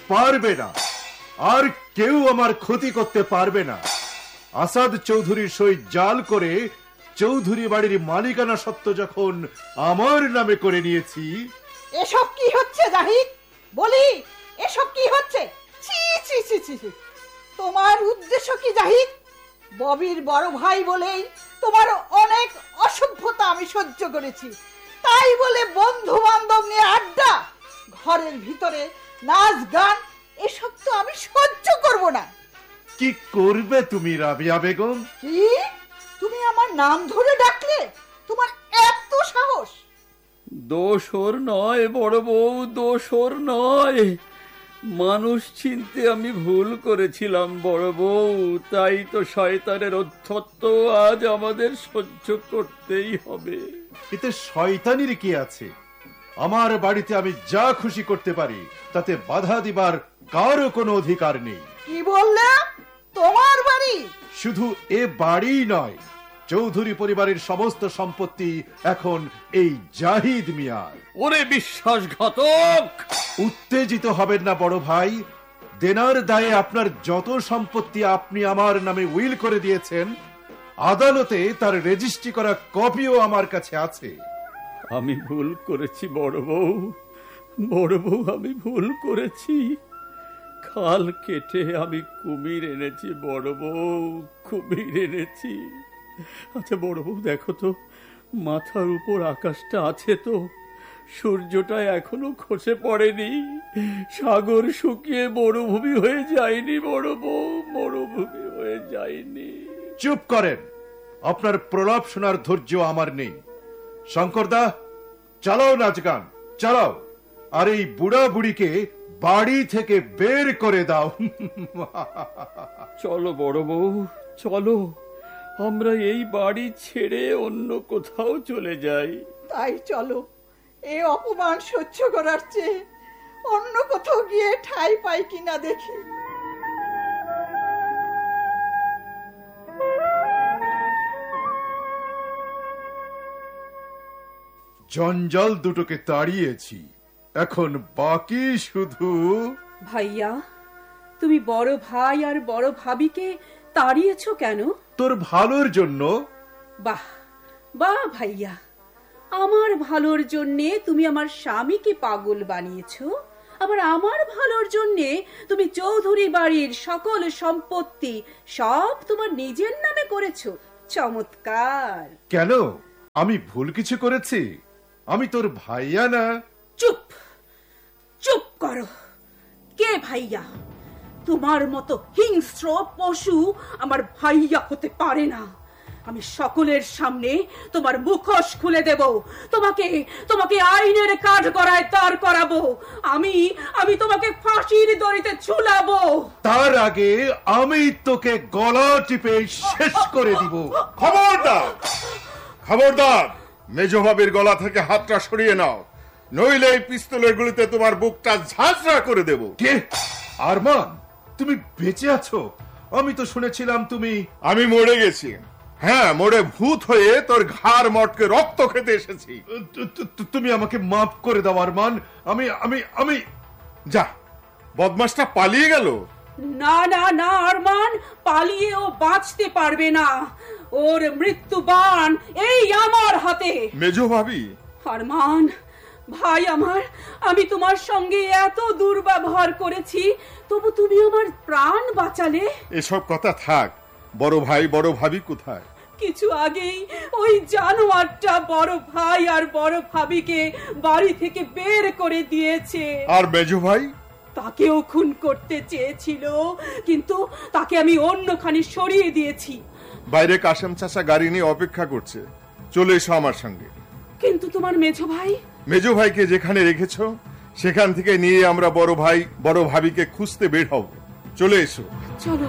পারবে না, আর কেউ আমার ক্ষতি করতে পারবে না। আসাদ চৌধুরীর সই জাল করে চৌধুরী বাড়ির মালিকানা সত্ত্ব যখন আমার নামে করে নিয়েছি। এসব কি হচ্ছে জাহিদ? বলি, এসব কি হচ্ছে? ছি ছি ছি ছি ছি। তোমার উদ্দেশ্য কি জাহিদ? ববির বড় ভাই বলেই তোমার অনেক অসভ্যতা আমি সহ্য করেছি, তাই বলে বন্ধু বান্ধব নিয়ে আড্ডা, ঘরের ভিতরে নাচ গান, এসব তো আমি সহ্য করব না। কি করবে তুমি রাবিয়া বেগম? কি? তুমি আমার নাম ধরে ডাকলে? তোমার এত সাহস? দোষ ওর নয় বড় বউ, দোষ ওর নয়। মানুষ চিনতে আমি ভুল করেছিলাম বড় বউ, তাই তো শয়তানের অধ্যত্ত আজ আমাদের সহ্য করতেই হবে। এতে শয়তানির কি আছে? আমার বাড়িতে আমি যা খুশি করতে পারি, তাতে বাধা দিবার কারো কোনো অধিকার নেই। কি বললে? তোমার বাড়ি? শুধু এ বাড়ি নয়, চৌধুরী পরিবারের সমস্ত সম্পত্তি এখন এই জাহিদ মিয়ার। ওরে বিশ্বাসঘাতক! উত্তেজিত হবেন না বড় ভাই। দেনার দায়ে আপনার যত সম্পত্তি আপনি আমার নামে উইল করে দিয়েছেন, আদালতে তার রেজিস্ট্রি করা কপিও আমার কাছে আছে। আমি ভুল করেছি বড় বউ, বড় বউ, আমি ভুল করেছি। খাল কেটে আমি কুমির এনেছি বড় বউ, কুমির এনেছি। আচ্ছা বড় বউ, দেখো তো মাথার উপর আকাশটা আছে তো? সূর্যটা এখনো খসে পড়েনি, সাগর শুকিয়ে মরুভূমি হয়ে যায়নি বড় বউ, মরুভূমি হয়ে যায়নি। চুপ করেন, আপনার প্রলাপ শোনার ধৈর্য আমার নেই। শঙ্করদা, চালাও নাচ গান, চালাও, আর এই বুড়া বুড়িকে বাড়ি থেকে বের করে দাও। চলো বড় বউ, চলো, আমরা এই বাড়ি ছেড়ে অন্য কোথাও চলে যাই। তাই চলো, এই অপমান সহ্য করার চেয়ে অন্য কোথাও গিয়ে ঠাঁই পাই কিনা দেখি। জঞ্জাল দুটোকে তাড়িয়েছি, এখন বাকি শুধু। ভাইয়া, তুমি বড় ভাই আর বড় ভাবিকে তাড়িয়েছো কেন? তোর ভালোর জন্য। বাহ বাহ ভাইয়া, আমার ভালোর জন্যে তুমি আমার স্বামীকে পাগল বানিয়েছো, আবার আমার ভালোর জন্যে তুমি চৌধুরী বাড়ির সকল সম্পত্তি সব তোমার নিজের নামে করেছো। চমৎকার। কেন, আমি ভুল কিছু করেছি? আমি তোর ভাইয়া না? চুপ চুপ করো। কে ভাইয়া? তোমার মতো হিংস্র পশু আমার ভাইয়া হতে পারে না। আমি সকলের সামনে তোমার মুখোশ খুলে দেব, তোমাকে তোমাকে আইনের কাঠগড়ায় দাঁড় করাবো, আমি তোমাকে ফাঁসির দড়িতে ঝুলাবো। তার আগে আমি তোকে গলা টিপে শেষ করে দিব। খবরদার, খবরদার! মেজভাবির গলা থেকে হাতটা সরিয়ে নাও, নইলে এই পিস্তলের গুলিতে তোমার বুকটা ঝাঁঝরা করে দেব। কে? আরমান, তুমি বেঁচে আছো? আমি তো শুনেছিলাম তুমি। আমি মরে গেছি, হ্যাঁ, মরে ভূত হয়ে তোর ঘাড় মটকে রক্ত খেতে এসেছি। তুমি আমাকে মাফ করে দাও আরমান। আমি আমি আমি যা, বদমাশটা পালিয়ে গেল। না না না আরমান, পালিয়েও বাঁচতে পারবে না। ওর মৃত্যুবাণ এই আমার হাতে। মেজভাবি! আরমান ভাই আমার, আমি তোমার সঙ্গে এত দুর্ব্যবহার করেছি, তবু তুমি আমার প্রাণ বাঁচালে। এসব কথা থাক, বড় ভাই বড় ভাবি কোথায়? কিছু আগেই ওই জানোয়ারটা বড় ভাই আর বড় ভাবিকে বাড়ি থেকে বের করে দিয়েছে। আর মেজো ভাই? তাকেও খুন করতে চেয়েছিল, কিন্তু তাকে আমি অন্যখানে সরিয়ে দিয়েছি। বাইরে কাশেম চাচা গাড়ি নিয়ে অপেক্ষা করছে, চলে এসো আমার সঙ্গে। কিন্তু তোমার মেজো ভাই? মেজো ভাইকে যেখানে রেখেছো সেখান থেকে নিয়ে আমরা বড় ভাই বড় ভাবিকে খুঁজতে বের হব, চলে এসো। চলো।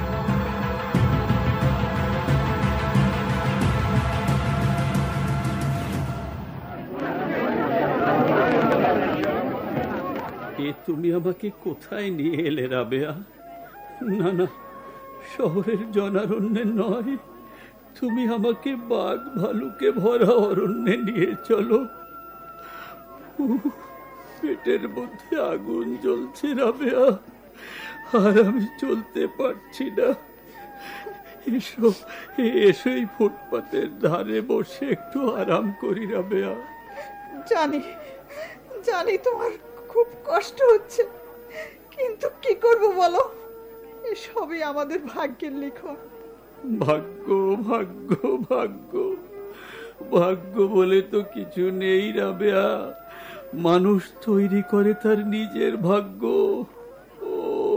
তুমি আমাকে কোথায় নিয়ে এলে রাবেয়া? না না, শহরের জনারণ্যে নয়, তুমি আমাকে বাঘ ভালুকে ভরা অরণ্যে নিয়ে চলো। পেটের মধ্যে আগুন জ্বলছে রাবেয়া, আর আমি চলতে পারছি না। এসো এসো, এই ফুটপাতের ধারে বসে একটু আরাম করি রাবেয়া। জানি জানি তোমার খুব কষ্ট হচ্ছে, কিন্তু কি করব বলো, এসবই আমাদের ভাগ্যের লিখন। ভাগ্য ভাগ্য ভাগ্য ভাগ্য বলে তো কিছু নেই রাবেয়া। মানুষ তৈরি করে তার নিজের ভাগ্য। ও,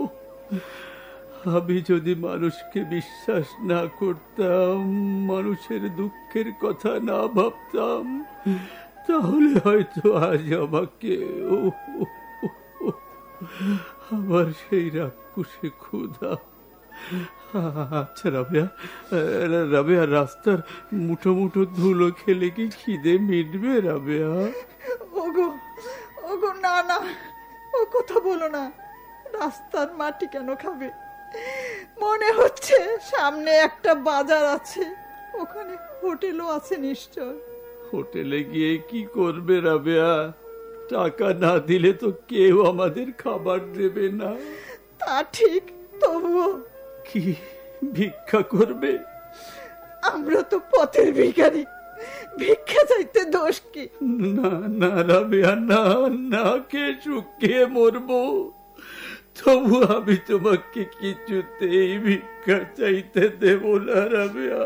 আমি যদি মানুষকে বিশ্বাস না করতাম, মানুষের দুঃখের কথা না ভাবতাম, তাহলে হয়তো আজ আমাকে আমার সেই রাক্ষসে ক্ষুধা। আচ্ছা রাবেয়া, রাবেয়া, রাস্তার মুঠো মুঠো ধুলো খেলে কি খিদে মিটবে রাবেয়া? ওগো ওগো, না না, ও কথা বলো না। রাস্তার মাটি কেন খাবে? মনে হচ্ছে সামনে একটা বাজার আছে, ওখানে হোটেলও আছে নিশ্চয়। হোটেলে গিয়ে কি করবে রাবেয়া? টাকা না দিলে তো কেউ আমাদের খাবার দেবে না। তা ঠিক, তবুও কি ভিক্ষা করবে? আমরা তো পথের ভিখারি, ভিক্ষা চাইতে দোষ কি? না না রাবেয়া, না না, কে শুকিয়ে মরবো। তবু আমি তোমাকে কিছুতেই ভিক্ষা চাইতে দেব না রাবেয়া,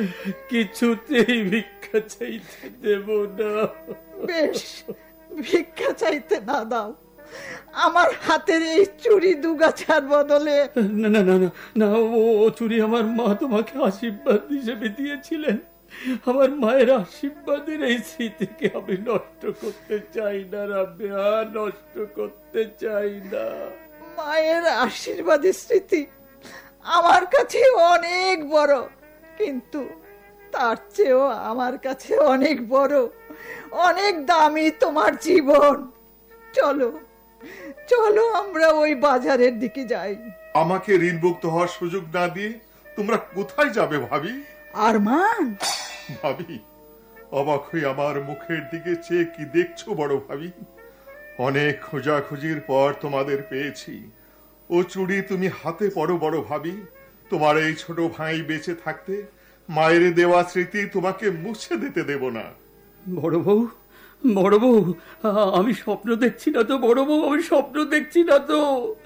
কিছুতেই ভিক্ষা চাইতে দেব না। বেশ, ভিক্ষা চাইতে না দাও, আমার হাতের এই চুড়ি দুগাছার বদলে। না না না না না, ও চুরি আমার মা তোমাকে আশীর্বাদ হিসেবে দিয়েছিলেন। আমার মায়ের আশীর্বাদের এই স্মৃতিকে আমি নষ্ট করতে চাই না রাবেয়া, নষ্ট করতে চাই না। মায়ের আশীর্বাদের স্মৃতি আমার কাছে অনেক বড়, কিন্তু তার চেয়েও আমার কাছে অনেক বড়, অনেক দামি তোমার জীবন। চলো চলো, আমরা ওই বাজারের দিকে যাই। আমাকে ঋণমুক্ত হওয়ার সুযোগ না দিয়ে তোমরা কোথায় যাবে ভাবি? আরমান, ভাবি, অবাক হয়ে আমার মুখের দিকে চেয়ে কি দেখছো বড় ভাবি? অনেক খোঁজাখুঁজির পর তোমাদের পেয়েছি। ও চুড়ি তুমি হাতে পড়ো বড় ভাবি। তোমার এই ছোট ভাই বেঁচে থাকতে মায়ের দেওয়া স্মৃতি তোমাকে মুছে দিতে দেব না। বড় বউ, বড় বউ, আমি স্বপ্ন দেখছি না তো বড় বউ, আমি স্বপ্ন দেখছি না তো।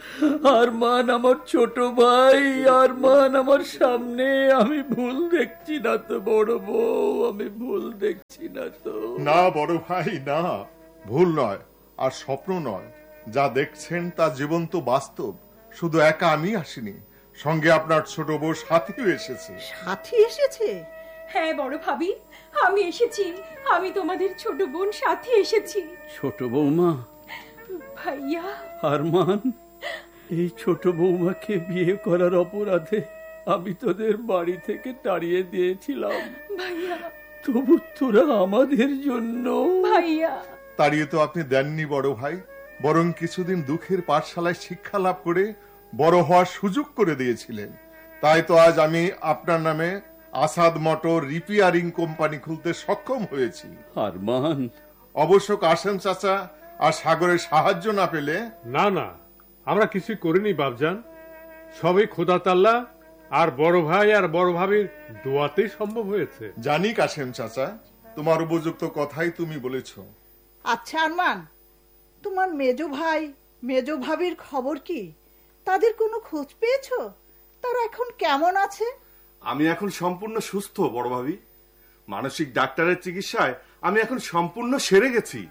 আরমান আমার ছোট ভাই, আরমান আমার সামনে, আমি ভুল দেখছি না তো বড় বউ, আমি ভুল দেখছি না তো। না বড় ভাই, না, ভুল নয় আর স্বপ্ন নয়। যা দেখছেন তা জীবন্ত বাস্তব। শুধু একা আমি আসিনি, সঙ্গে আপনার ছোট বউ সাথীও এসেছে। সাথী এসেছে? হ্যাঁ বড় ভাবি, আমি এসেছি, আমি তোমাদের ছোট বোন সাথী এসেছি। ছোট বৌমা, ভাইয়া, আরমান, এই ছোট বৌমাকে বিয়ে করার অপরাধে আমি তোদের বাড়ি থেকে তাড়িয়ে দিয়েছিলাম। ভাইয়া, তবু তোরা আমাদের জন্য। ভাইয়া, তাড়িয়ে তো আপনি দেননি বড় ভাই, বরং কিছুদিন দুঃখের পাঠশালায় শিক্ষা লাভ করে বড় হওয়ার সুযোগ করে দিয়েছিলেন। তাই তো আজ আমি আপনার নামে আসাদ মোটর রিপেয়ারিং কোম্পানি খুলতে সক্ষম হয়েছি। আরমান, অবশ্য কাশেম চাচা আর সাগরের সাহায্য না পেলে। না না, আমরা কিছু করিনি বাপজান, সবই খোদা তাআলা আর বড় ভাই আর বড় ভাবির দোয়াতেই সম্ভব হয়েছে। জানি কাশেম চাচা, তোমার উপযুক্ত কথাই তুমি বলেছ। আচ্ছা আরমান, তোমার মেজো ভাই মেজো ভাবির খবর কি? তাদের কোনো খোঁজ পেয়েছো? তারা এখন কেমন আছে? আমি এখন সম্পূর্ণ সুস্থ বড় ভাবি। মানসিক ডাক্তারের চিকিৎসায় আমি এখন সম্পূর্ণ সেরে গেছি।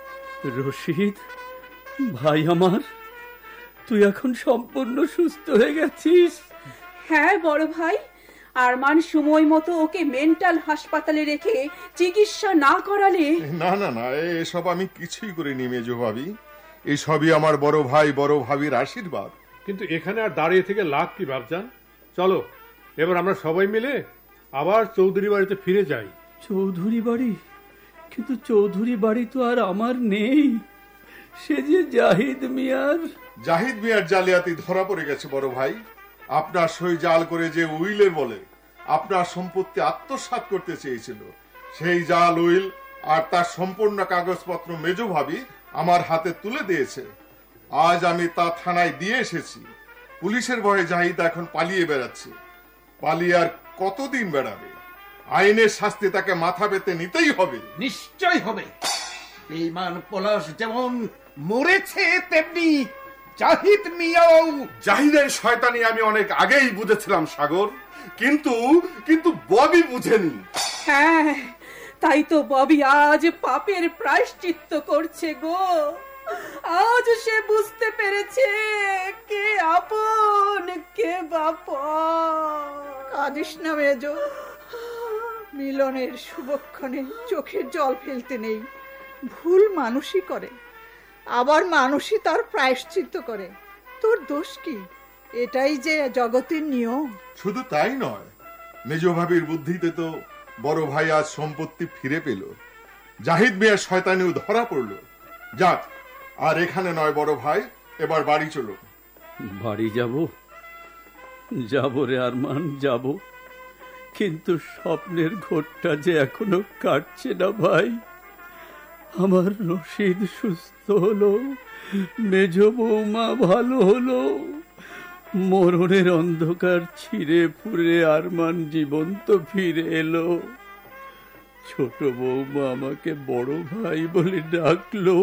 রশিদ ভাই আমার, তুই এখন সম্পূর্ণ সুস্থ হয়ে গেছিস? হ্যাঁ বড় ভাই, আরমান সময় মতো ওকে মেন্টাল হাসপাতালে রেখে চিকিৎসা না করালে। না না না, এসব আমি কিছুই করিনি মেজো ভাবি, এসবই আমার বড় ভাই বড় ভাবির আশীর্বাদ। কিন্তু এখানে আর দাঁড়িয়ে থেকে লাভ কি বাপজান? চলো এবার আমরা সবাই মিলে আবার চৌধুরী বাড়িতে ফিরে যাই। চৌধুরী বাড়ি? কিন্তু চৌধুরী বাড়ি তো আর আমার নেই, সে যে জাহিদ মিয়ার। জাহিদ মিয়ার জালিয়াতি ধরা পড়ে গেছে বড় ভাই। আপনার সই জাল করে যে উইলের বলে আপনার সম্পত্তি আত্মসাৎ করতে চেয়েছিল, সেই জাল উইল আর তার সম্পূর্ণ কাগজপত্র মেজো ভাবি আমার হাতে তুলে দিয়েছে। আজ আমি তা থানায় দিয়ে এসেছি। পুলিশের ভয়ে জাহিদ এখন পালিয়ে বেড়াচ্ছে। পালিয়ে আর কতদিন বেড়াবে? আইনের শাস্তি তাকে মাথা পেতে নিতেই হবে। নিশ্চয় হবে। বেঈমান পলাশ যেমন মরেছে তেমনি জাহিদ মিয়াও। জাহিদের শয়তানি আমি অনেক আগেই বুঝেছিলাম সাগর, কিন্তু কিন্তু ববি বুঝেনি। হ্যাঁ, তাই তো ববি আজ পাপের প্রায়শ্চিত্ত করছে গো। আজ সে বুঝতে পেরেছে কে আপন কে বাপন। কাঁদিস না মেজো, মিলনের শুভক্ষণে চোখের জল ফেলতে নেই। ভুল মানুষই করে, আবার মানুষই তার প্রায়শ্চিত্ত করে। তোর দোষ কি? এটাই যে জগতের নিয়ম। শুধু তাই নয়, মেজ ভাবির বুদ্ধিতে তো বড় ভাই আজ সম্পত্তি ফিরে পেল। জাহিদ মিয়ার শয়তানিও ধরা পড়ল। যাক, আর এখানে নয় বড় ভাই, এবার বাড়ি চলো। বাড়ি যাব? যাব রে আরমান, যাব, কিন্তু স্বপ্নের ঘোরটা যে এখনো কাটছে না ভাই। আমার রশিদ সুস্থ হলো, মেজ বৌমা ভালো হলো, মরণের অন্ধকার ছিঁড়ে ফুরে আরমান জীবন্ত ফিরে এলো। ছোট বৌমা আমাকে বড় ভাই বলে ডাকলো।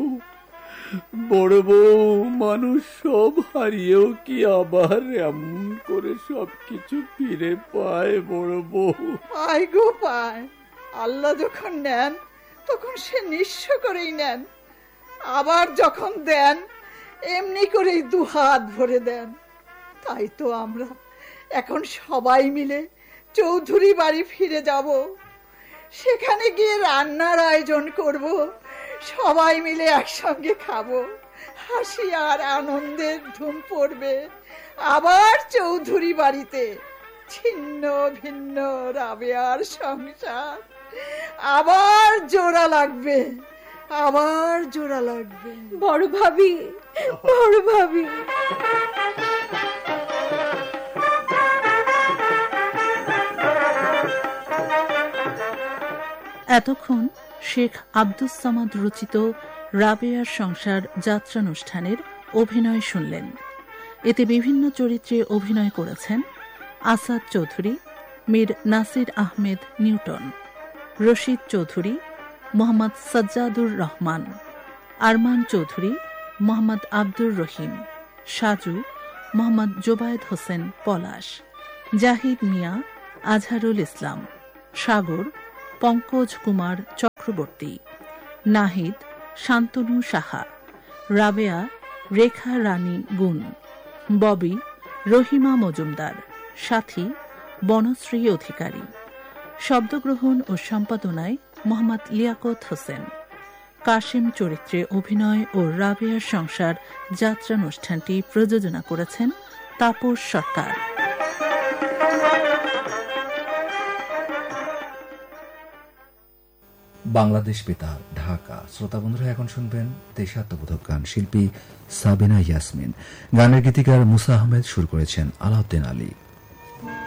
বড় বউ, মানুষ সব হারিয়েও কি আবার এমন করে সবকিছু ফিরে পায়? বড় বউ পায় গো পায়। আল্লাহ যখন নেন তখন সে নিঃস্ব করেই নেন, আবার যখন দেন এমনি করেই দুহাত ভরে দেন। তাই তো আমরা এখন সবাই মিলে চৌধুরী বাড়ি ফিরে যাব। সেখানে গিয়ে রান্নার আয়োজন করব, সবাই মিলে একসঙ্গে খাবো, হাসি আর আনন্দের ধুম পড়বে। আবার চৌধুরী বাড়িতে ছিন্ন ভিন্ন রাবেয়ার সংসার আবার জোড়া লাগবে, আবার জোড়া লাগবে। বড় ভাবি, বড় ভাবি। এতক্ষণ শেখ আব্দুস সামাদ রচিত রাবেয়ার সংসার যাত্রানুষ্ঠানের অভিনয় শুনলেন। এতে বিভিন্ন চরিত্রে অভিনয় করেছেন আসাদ চৌধুরী, মীর নাসির আহমেদ নিউটন, রশিদ চৌধুরী, মোহাম্মদ সাজ্জাদুর রহমান, আরমান চৌধুরী, মোহাম্মদ আব্দুর রহিম, সাজু, মোহাম্মদ জোবায়েদ হোসেন পলাশ, জাহিদ মিয়া, আজহারুল ইসলাম, সাগর, পঙ্কজ কুমার চক্রবর্তী, নাহিদ, শান্তনু সাহা, রাবেয়া, রেখা রানী গুণ, ববি, রহিমা মজুমদার, সাথী, বনশ্রী অধিকারী। শব্দগ্রহণ ও সম্পাদনায় মোহাম্মদ লিয়াকত হোসেন। কাশিম চরিত্রে অভিনয় ও রাবেয়ার সংসার যাত্রানুষ্ঠানটি প্রযোজনা করেছেন তাপস সরকার। বাংলাদেশ বেতার, ঢাকা। শ্রোতা বন্ধুরা, এখন শুনবেন দেশাত্মবোধক গান। শিল্পী সাবিনা ইয়াসমিন, গানের গীতিকার মুসা আহমেদ, সুর করেছেন আলাউদ্দিন আলী।